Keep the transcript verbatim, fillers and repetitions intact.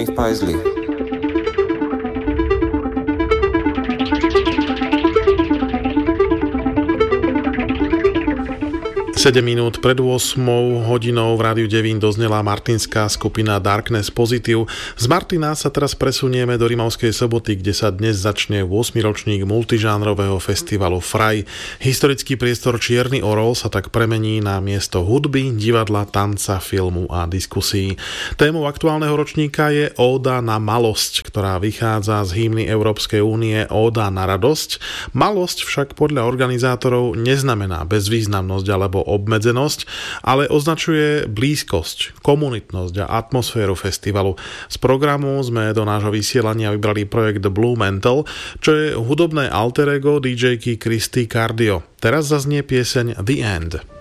Dave Paisley. sedem minút pred ôsmou hodinou v Rádiu Devín doznela martinská skupina Darkness Positive. Z Martina sa teraz presunieme do Rimavskej Soboty, kde sa dnes začne ôsmy ročník multižánrového festivalu Fraj. Historický priestor Čierny orol sa tak premení na miesto hudby, divadla, tanca, filmu a diskusí. Témou aktuálneho ročníka je Óda na malosť, ktorá vychádza z hymny Európskej únie Óda na radosť. Malosť však podľa organizátorov neznamená bezvýznamnosť alebo obmedzenosť, ale označuje blízkosť, komunitnosť a atmosféru festivalu. Z programu sme do nášho vysielania vybrali projekt Blue Mantle, čo je hudobné alter ego dý džejky Christy Cardio. Teraz zaznie pieseň The End.